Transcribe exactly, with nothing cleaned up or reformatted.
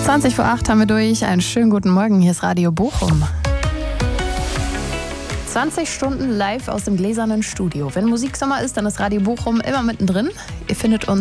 zwanzig vor acht haben wir durch. Einen schönen guten Morgen. Hier ist Radio Bochum. zwanzig Stunden live aus dem gläsernen Studio. Wenn Musiksommer ist, dann ist Radio Bochum immer mittendrin. Ihr findet uns